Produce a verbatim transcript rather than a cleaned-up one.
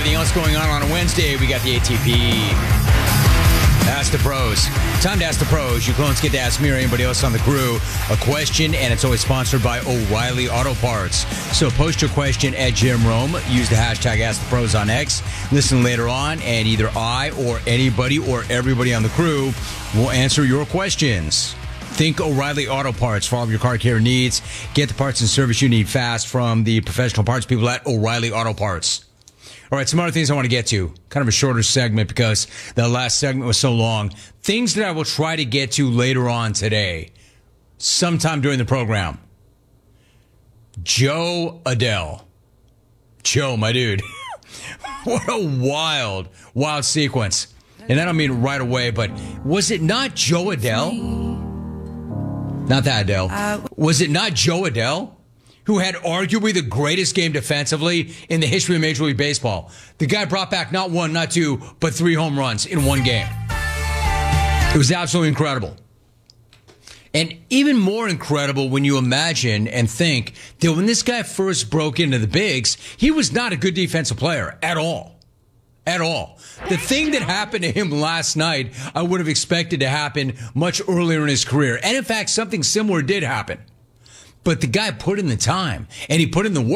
everything else going on on a Wednesday, we got the A T P. Ask the Pros. Time to ask the pros. You clones get to ask me or anybody else on the crew a question, and it's always sponsored by O'Reilly Auto Parts. So post your question at Jim Rome. Use the hashtag Ask the Pros on X. Listen later on, and either I or anybody or everybody on the crew will answer your questions. Think O'Reilly Auto Parts for all of your car care needs. Get the parts and service you need fast from the professional parts people at O'Reilly Auto Parts. All right, some other things I want to get to. Kind of a shorter segment because the last segment was so long. Things that I will try to get to later on today, sometime during the program. Joe Adell. Joe, my dude. What a wild, wild sequence. And I don't mean right away, but was it not Joe Adell? Not that Adele. Was it not Joe Adell? Who had arguably the greatest game defensively in the history of Major League Baseball. The guy brought back not one, not two, but three home runs in one game. It was absolutely incredible. And even more incredible when you imagine and think that when this guy first broke into the bigs, he was not a good defensive player at all. At all. The thing that happened to him last night, I would have expected to happen much earlier in his career. And in fact, something similar did happen. But the guy put in the time, and he put in the work.